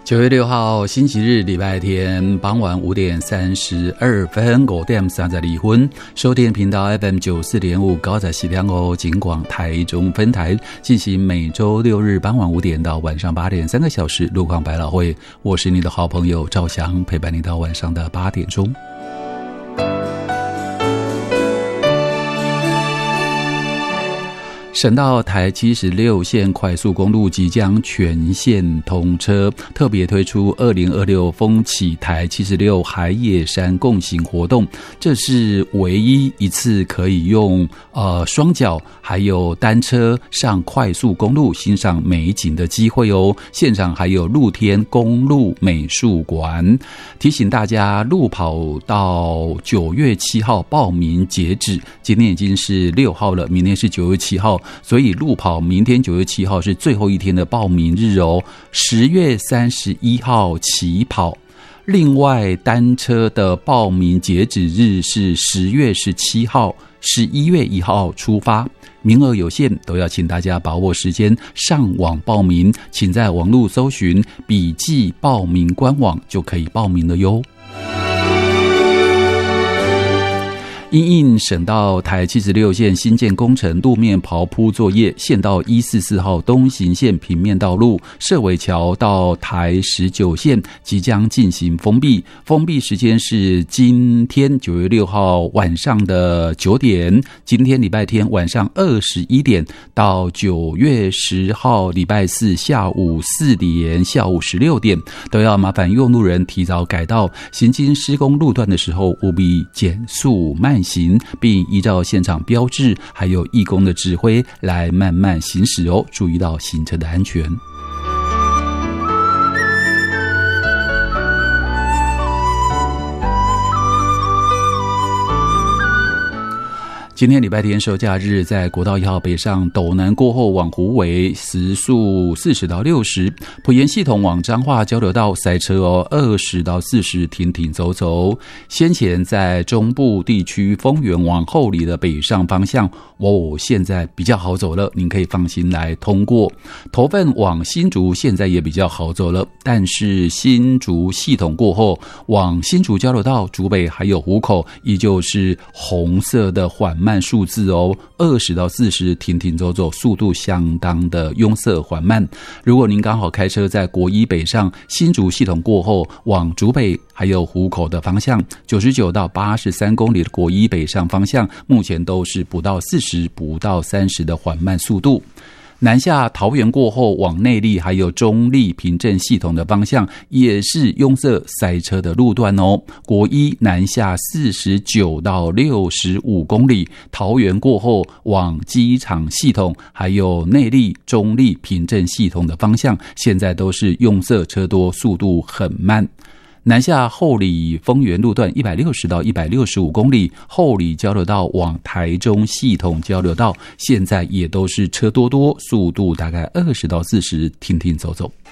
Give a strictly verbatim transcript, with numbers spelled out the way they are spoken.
九月六号星期日礼拜天傍晚五点三十二分，五点三十二分，收听频道 F M 九四点五高载西两欧警广台中分台进行每周六日傍晚五点到晚上八点三个小时路况百老汇，我是你的好朋友赵翔，陪伴你到晚上的八点钟。省道台七十六线快速公路即将全线通车，特别推出二零二六风起台七十六海野山共行活动，这是唯一一次可以用呃双脚还有单车上快速公路欣赏美景的机会哦。现场还有露天公路美术馆，提醒大家路跑到九月七号报名截止，今天已经是六号了，明天是九月七号。所以路跑明天九月七号是最后一天的报名日哦，十月三十一号起跑。另外单车的报名截止日是十月十七号，十一月一号出发，名额有限，都要请大家把握时间上网报名，请在网络搜寻笔记报名官网就可以报名了哟。因应省道台七十六线新建工程路面刨铺作业，县道一四四号东行线平面道路社尾桥到台十九线即将进行封闭，封闭时间是今天九月六号晚上的九点，今天礼拜天晚上二十一点到九月十号礼拜四下午四点下午十六点，都要麻烦用路人提早改道，行经施工路段的时候务必减速慢行，并依照现场标志还有义工的指挥来慢慢行驶哦，注意到行车的安全。今天礼拜天收假日，在国道一号北上斗南过后往虎尾时速四十到六十，埔盐系统往彰化交流道塞车哦，二十到四十停停走走。先前在中部地区丰原往后里的北上方向哦，现在比较好走了，您可以放心来通过。头份往新竹现在也比较好走了，但是新竹系统过后往新竹交流道竹北还有湖口依旧是红色的缓慢数字哦，二十到四十停停走走，速度相当的拥塞缓慢。如果您刚好开车在国一北上新竹系统过后往竹北还有湖口的方向，九十九到八十三公里的国一北上方向目前都是不到四十不到三十的缓慢速度。南下桃园过后往内壢还有中壢平镇系统的方向也是拥塞塞车的路段哦。国一南下四十九到六十五公里，桃园过后往机场系统还有内壢中壢平镇系统的方向现在都是拥塞车多，速度很慢。南下后里丰原路段一百六十到一百六十五公里，后里交流道往台中系统交流道现在也都是车多多，速度大概二十到四十停停走走。